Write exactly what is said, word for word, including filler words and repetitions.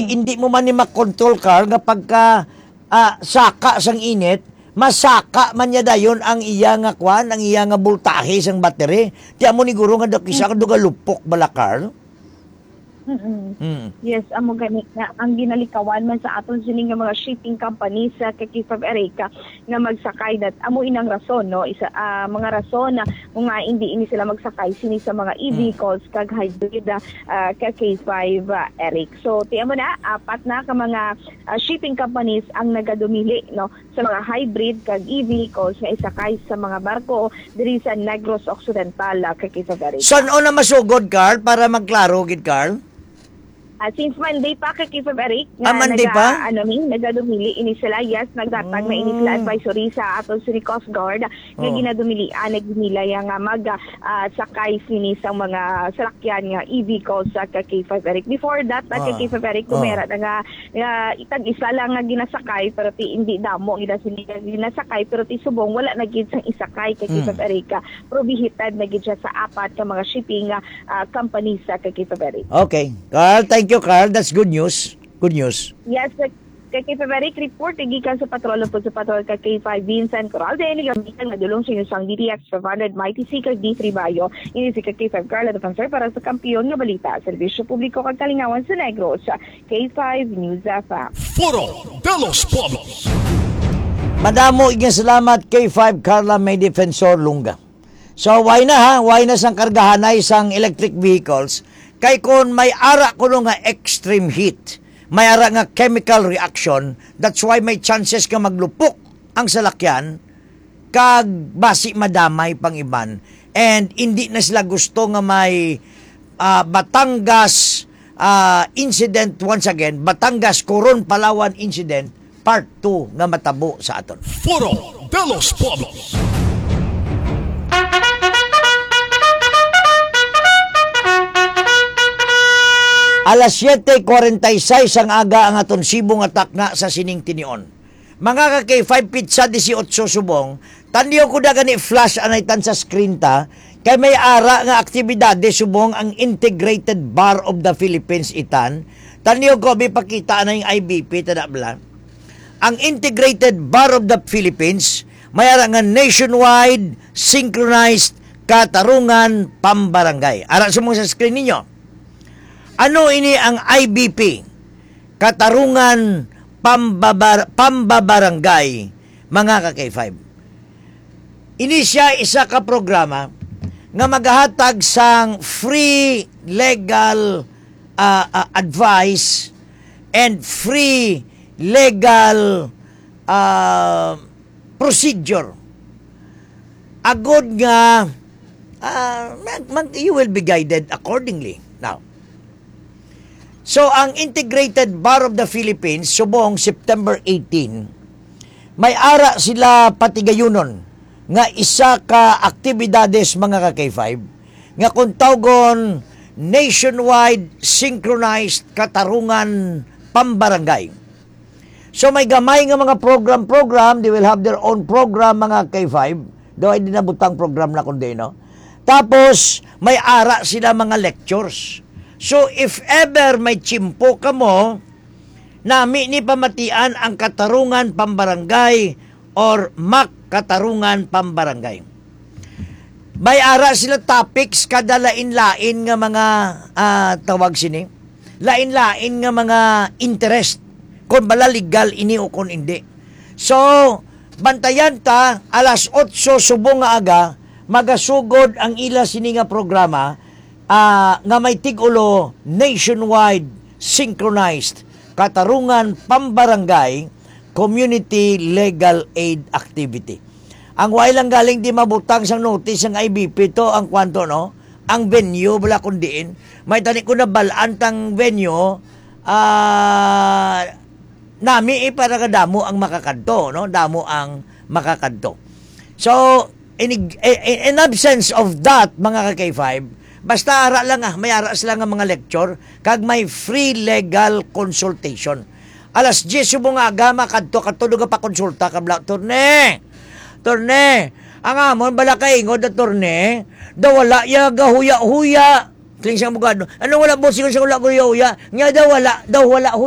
hindi mo man ni makontrol car nga pagka ah, saka sang init, masaka man niya dayon ang iya nga kwan, ang iya nga voltahe sang battery. Tiya mo ni guro nga do kisa mm. ka lupok bala car. Mm-mm. Mm. Yes, amo gani nga ang ginalikawan man sa aton sini nga mga shipping companies sa Kakifab Erika nga magsakay dat amo inang rason no isa uh, mga rason na nga hindi ini sila magsakay sini sa mga e-vehicles mm. kag hybrid uh, ka K five uh, Eric. So tiyan mo na apat na ka mga uh, shipping companies ang nagadumili no sa mga hybrid kag e-vehicles nga isakay sa mga barko diri sa Negros Occidental uh, Kakifab Erika. Saan o na masugod Carl para magklaro gid Carl? Uh, since Monday pa kay Kakifab Eric nga ah, Monday naga, pa? ano min nagadumili ini sila yes nagdatag mm. na ini sila advisory sa aton sa Coast Guard nga oh. ginadumili ah, nagdumila nga mag uh, sakay sini sa mga salakyan nga e-vehicles sa Kakifab Eric. Before that oh. Kakifab Eric kumera oh. nga uh, itag isa lang nga ginasakay pero ti hindi damo ida sila ginasakay pero ti subong wala na gid sang isakay kay Kakifab mm. Eric. Prohibited na gid siya sa apat ka mga shipping uh, companies sa Kakifab Eric. Okay. Carl, thank Thank you, Carl. That's good news. Good news. Yes, kay Kakifab Eric, report gikan sa patrol po sa patrol kay K five Vincent Coral. Dahil gamitan nga dulong sa inyong D T X five hundred Mighty Seeker D three Bayo. Ini si Kakifab Carla de Panser para sa kampiyon nga balita. Serbisyo publiko kag kalingawan sa Negros. K five News F M. Foro de los Pueblos. Madamo igyan salamat K five Carla may defensor Lunga. So why na ha? Why na sang kargahanay sang electric vehicles? Kay kung may ara ko nga extreme heat, may ara nga chemical reaction, that's why may chances ka maglupok ang salakyan, kag basi madamay pang iban. And hindi na sila gusto nga may uh, Batangas uh, incident once again, Batangas Coron Palawan incident, part two nga matabo sa aton. Foro de los Pueblos. Alas siyete kuwarenta y sais ang aga ang aton sibong atak na sa sining tinion. Mga ka K five pizza eighteen subong, tandiyo ko da gani flash anaytan sa screen ta, kay may ara nga aktibidade subong ang Integrated Bar of the Philippines itan. Tandiyo ko bipakita na yung I B P tada bla. Ang Integrated Bar of the Philippines may ara nga nationwide synchronized katarungan pambarangay. Ara sumong sa screen ninyo. Ano ini ang I B P? Katarungan Pambabar Pambabarangay, mga ka K five. Ini siya isa ka programa nga maghahatag sang free legal uh, uh, advice and free legal uh, procedure. Agod nga uh, mag, mag, you will be guided accordingly. Now, so, ang Integrated Bar of the Philippines, subong September eighteenth, may ara sila patigayunon nga isa ka aktibidades mga ka K five nga kung tawgon nationwide synchronized katarungan pambarangay. So, may gamay nga mga program-program, they will have their own program mga K five, daw ay dinabutang program na kundi, no? Tapos, may ara sila mga lectures. So, if ever may chimpo ka mo, nami ni pamatian ang katarungan pambarangay or M A C katarungan pambarangay. May ara sila topics kada lain-lain nga mga uh, tawag sini. Lain-lain nga mga interest. Kung bala legal ini o kung hindi. So, bantayan ta, alas eight subong nga aga, magasugod ang ila sini nga programa, Uh, nga may tigulo nationwide synchronized katarungan pambarangay community legal aid activity. Ang way lang galing di mabutang sang notice ang I B P to ang kwanto no, ang venue bala kundiin may tani ko na balaan tang venue uh, nami eh, para ka damo ang makakadto no, damo ang makakadto. So in, in, in absence of that mga ka K five, basta ara lang ah, may ara sila nga mga lecture, kag may free legal consultation. Alas ten subong aga, makadto katulog pa konsulta kabla, turne, turne, ang amon bala kaingod na turne, daw wala ya gahuya-huya, kling siyang bugado, ano wala po siya wala gahuya-huya, nga daw wala, daw wala